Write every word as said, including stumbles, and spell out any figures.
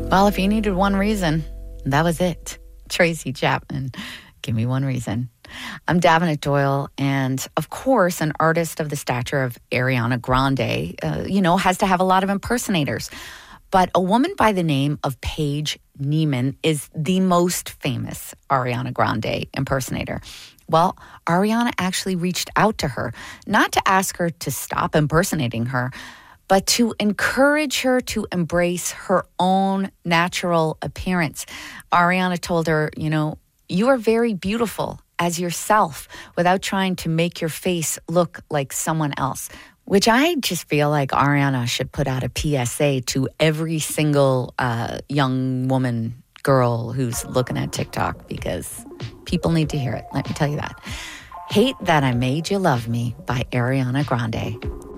Well, if you needed one reason, that was it. Tracy Chapman, give me one reason. I'm Davenant Doyle, and of course, an artist of the stature of Ariana Grande, uh, you know, has to have a lot of impersonators. But a woman by the name of Paige Neiman is the most famous Ariana Grande impersonator. Well, Ariana actually reached out to her, not to ask her to stop impersonating her, but to encourage her to embrace her own natural appearance. Ariana told her, you know, you are very beautiful as yourself without trying to make your face look like someone else, which I just feel like Ariana should put out a P S A to every single uh, young woman, girl who's looking at TikTok, because people need to hear it. Let me tell you that. Hate That I Made You Love Me by Ariana Grande.